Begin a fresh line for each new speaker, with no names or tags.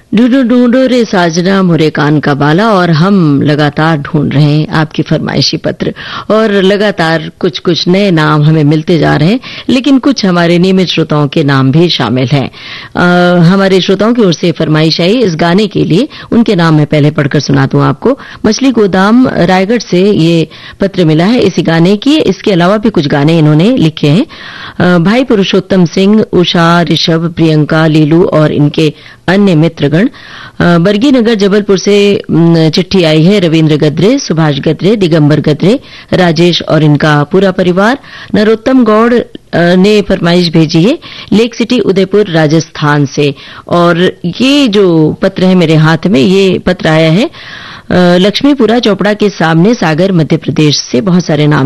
ढूंढो ढूंढो रे साजना मोरे कान का बाला, और हम लगातार ढूंढ रहे हैं आपकी फरमाइशी पत्र, और लगातार कुछ कुछ नए नाम हमें मिलते जा रहे हैं, लेकिन कुछ हमारे नियमित श्रोताओं के नाम भी शामिल हैं। हमारे श्रोताओं की ओर से फरमाइश आई इस गाने के लिए, उनके नाम मैं पहले पढ़कर सुना दूं आपको। मछली गोदाम रायगढ़ से ये पत्र मिला है इसी गाने की। इसके अलावा भी कुछ गाने इन्होंने लिखे हैं। भाई पुरुषोत्तम सिंह, उषा, ऋषभ, प्रियंका, लीलू और इनके अन्य मित्रगण। बरगी नगर जबलपुर से चिट्ठी आई है रविंद्र गद्रे, सुभाष गद्रे, दिगंबर गद्रे, राजेश और इनका पूरा परिवार। नरोत्तम गौड़ ने फरमाइश भेजी है लेक सिटी उदयपुर राजस्थान से, और ये जो पत्र है मेरे हाथ में, ये पत्र आया है लक्ष्मीपुरा चौपड़ा के सामने सागर मध्य प्रदेश से। बहुत सारे नाम